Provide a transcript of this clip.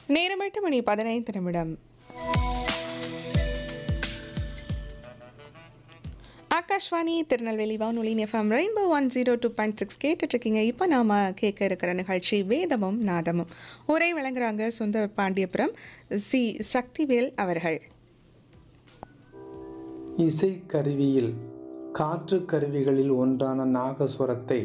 நேரம் 8:15. ஆகாஷ்வாணி திருநெல்வேலி வானொலி FM rainbow 102.6 கேட்டுட்ருக்கீங்க. இப்போ நாம் கேட்க இருக்கிற நிகழ்ச்சி வேதமும் நாதமும். உரை வழங்குறாங்க சுந்தர பாண்டியபுரம் சி சக்திவேல் அவர்கள். இசை கருவியில் காற்று கருவிகளில் ஒன்றான நாகஸ்வரத்தை